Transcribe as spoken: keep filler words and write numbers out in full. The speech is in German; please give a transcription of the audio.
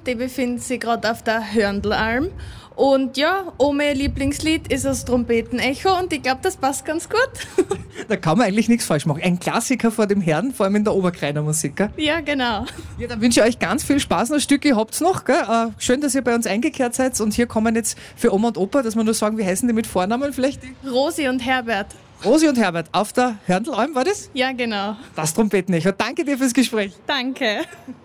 die befindet sich gerade auf der Hörndelalm. Und ja, oh, mein Lieblingslied ist das Trompetenecho und ich glaube, das passt ganz gut. Da kann man eigentlich nichts falsch machen. Ein Klassiker vor dem Herrn, vor allem in der Oberkreiner Musik. Gell? Ja, genau. Ja, dann wünsche ich euch ganz viel Spaß. Noch Stücke habt's noch. Gell? Äh, schön, dass ihr bei uns eingekehrt seid. Und hier kommen jetzt für Oma und Opa, dass wir nur sagen, wie heißen die mit Vornamen vielleicht? Rosi und Herbert. Rosi und Herbert auf der Hörndelalm, war das? Ja, genau. Das Trompetenecho. Danke dir fürs Gespräch. Danke.